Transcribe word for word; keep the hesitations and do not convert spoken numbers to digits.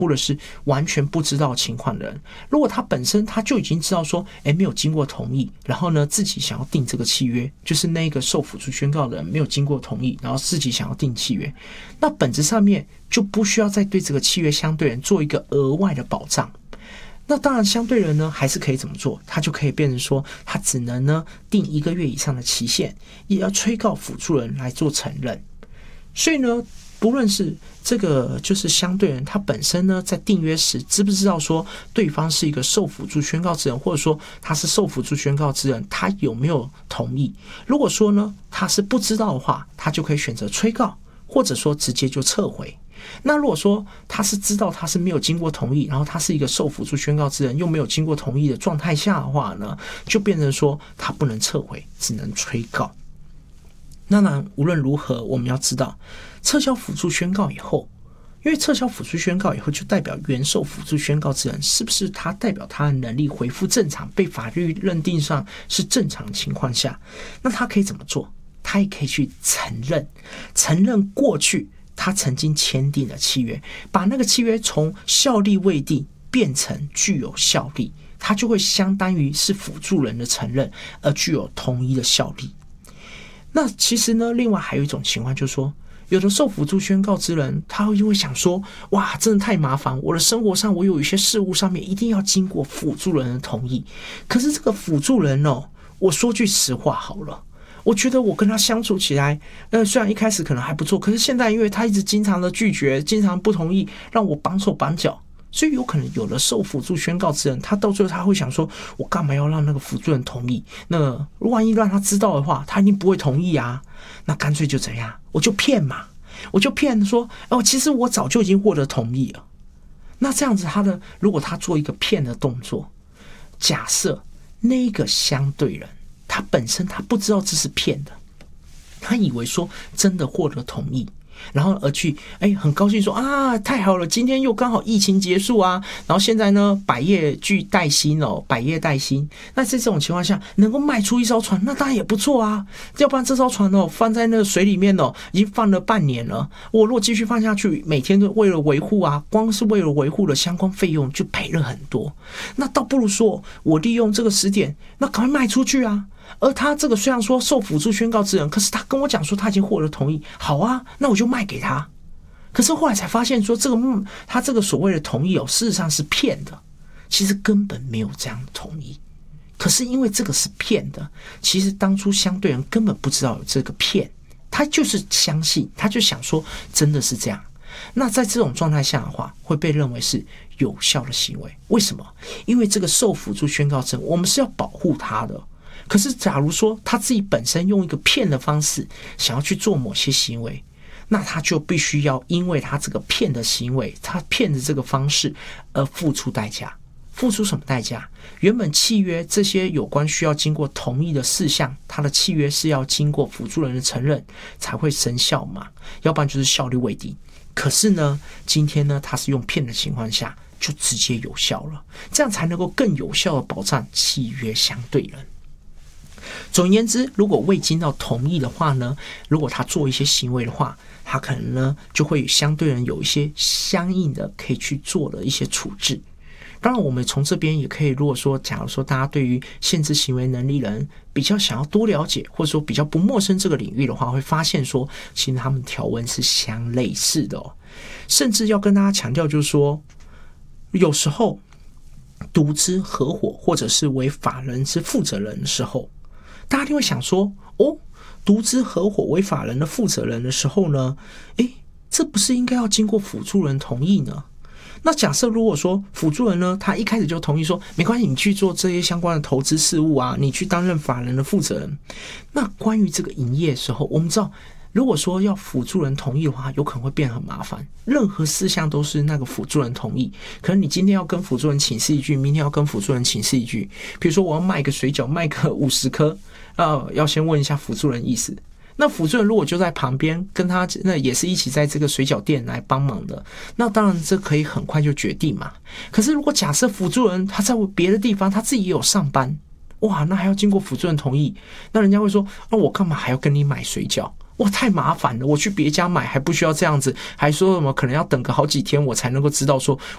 或者是完全不知道情况的人，如果他本身他就已经知道说，哎，没有经过同意，然后呢自己想要订这个契约，就是那个受辅助宣告的人没有经过同意，然后自己想要订契约，那本质上面就不需要再对这个契约相对人做一个额外的保障。那当然相对人呢还是可以怎么做，他就可以变成说他只能呢定一个月以上的期限，也要催告辅助人来做承认。所以呢不论是这个就是相对人他本身呢在订约时知不知道说对方是一个受辅助宣告之人，或者说他是受辅助宣告之人，他有没有同意，如果说呢他是不知道的话，他就可以选择催告，或者说直接就撤回。那如果说他是知道他是没有经过同意，然后他是一个受辅助宣告之人又没有经过同意的状态下的话呢，就变成说他不能撤回，只能催告。那当然无论如何我们要知道，撤销辅助宣告以后，因为撤销辅助宣告以后就代表原受辅助宣告之人是不是他代表他的能力恢复正常，被法律认定上是正常的情况下，那他可以怎么做？他也可以去承认承认过去他曾经签订的契约，把那个契约从效力未定变成具有效力，它就会相当于是辅助人的承认，而具有同一的效力。那其实呢另外还有一种情况，就是说有的受辅助宣告之人他会会想说，哇真的太麻烦，我的生活上我有一些事物上面一定要经过辅助人的同意，可是这个辅助人哦，我说句实话好了，我觉得我跟他相处起来，呃，虽然一开始可能还不错，可是现在因为他一直经常的拒绝，经常不同意，让我绑手绑脚，所以有可能有了受辅助宣告之人，他到最后他会想说，我干嘛要让那个辅助人同意？那万一让他知道的话，他一定不会同意啊。那干脆就怎样，我就骗嘛，我就骗说，哦，其实我早就已经获得同意了。那这样子他的，如果他做一个骗的动作，假设那个相对人他本身他不知道这是骗的，他以为说真的获得同意，然后而去哎很高兴说啊太好了，今天又刚好疫情结束啊，然后现在呢百业俱待兴哦，百业待兴。那在这种情况下能够卖出一艘船，那当然也不错啊，要不然这艘船哦放在那个水里面哦已经放了半年了，我如果继续放下去，每天都为了维护啊，光是为了维护的相关费用就赔了很多，那倒不如说我利用这个时点那赶快卖出去啊。而他这个虽然说受辅助宣告之人，可是他跟我讲说他已经获得同意，好啊，那我就卖给他。可是后来才发现说这个他这个所谓的同意哦，事实上是骗的，其实根本没有这样的同意。可是因为这个是骗的，其实当初相对人根本不知道有这个骗，他就是相信，他就想说真的是这样。那在这种状态下的话，会被认为是有效的行为。为什么？因为这个受辅助宣告之人，我们是要保护他的。可是假如说他自己本身用一个骗的方式想要去做某些行为，那他就必须要因为他这个骗的行为，他骗的这个方式而付出代价。付出什么代价？原本契约这些有关需要经过同意的事项，他的契约是要经过辅助人的承认才会生效嘛，要不然就是效力未定。可是呢今天呢他是用骗的情况下就直接有效了，这样才能够更有效的保障契约相对人。总而言之，如果未经到同意的话呢，如果他做一些行为的话，他可能呢就会相对人有一些相应的可以去做的一些处置。当然我们从这边也可以，如果说假如说大家对于限制行为能力人比较想要多了解，或者说比较不陌生这个领域的话，会发现说其实他们条文是相类似的哦。甚至要跟大家强调就是说，有时候独资合伙或者是为法人之负责人的时候，大家一定会想说，哦，独资合伙为法人的负责人的时候呢，诶，这不是应该要经过辅助人同意呢？那假设如果说辅助人呢，他一开始就同意说，没关系，你去做这些相关的投资事务啊，你去担任法人的负责人。那关于这个营业的时候，我们知道，如果说要辅助人同意的话，有可能会变很麻烦。任何事项都是那个辅助人同意，可能你今天要跟辅助人请示一句，明天要跟辅助人请示一句。比如说我要卖个水饺，卖个五十颗，呃，要先问一下辅助人意思。那辅助人如果就在旁边跟他，那也是一起在这个水饺店来帮忙的，那当然这可以很快就决定嘛。可是如果假设辅助人他在别的地方，他自己也有上班，哇，那还要经过辅助人同意，那人家会说，那我干嘛还要跟你买水饺？哇，太麻烦了，我去别家买还不需要这样子，还说什么可能要等个好几天我才能够知道说